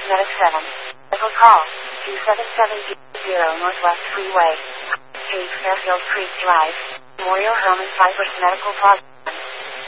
Medic 7. Medical call. 2770 Northwest Freeway. Cave Fairfield Creek Drive. Memorial Herman Cypress Medical Plaza.